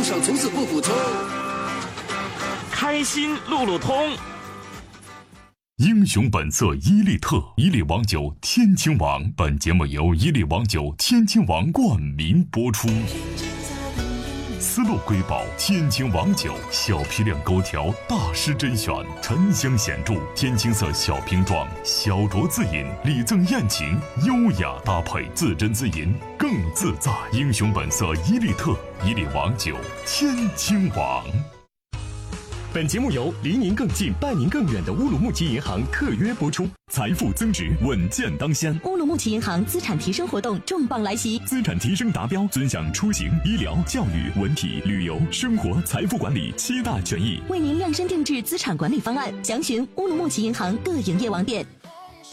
上从此不普通。 开心路路通。 英雄本色伊利特，伊利王酒天青王。本节目由伊利王酒天青王冠名播出。丝路瑰宝天青王酒，小批量勾调，大师甄选，沉香显著，天青色小瓶装，小酌自饮，礼赠宴请，优雅搭配，自斟自饮更自在。英雄本色伊利特，伊利王酒天青王。 本节目由离您更近、伴您更远的乌鲁木齐银行特约播出，财富增值，稳健当先。 乌鲁木齐银行资产提升活动重磅来袭， 资产提升达标，尊享出行、医疗、教育、文体、旅游、生活、财富管理7大权益， 为您量身定制资产管理方案。详询乌鲁木齐银行各营业网点。